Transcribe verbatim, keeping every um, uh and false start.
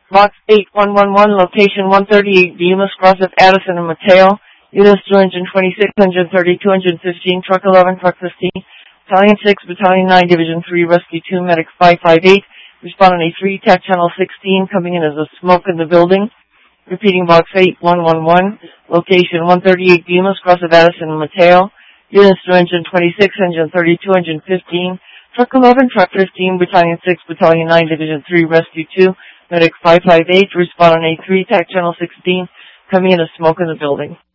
Box eight one one one, location one thirty-eight, Bemis, cross of Addison and Mateo. Units two twenty-six, one thirty, two fifteen, Truck eleven, Truck fifteen, Battalion six, Battalion nine, Division three, Rescue two, Medic five five eight. Responding A three, T A C Channel sixteen, coming in as a smoke in the building. Repeating Box eight one one one, location one thirty-eight, Bemis, cross of Addison and Mateo. Units two twenty-six, one thirty, two fifteen, Truck eleven, Truck fifteen, Battalion six, Battalion nine, Division three, Rescue two, Medic five five eight, respond on A three, T A C Channel sixteen, coming in as smoke in the building.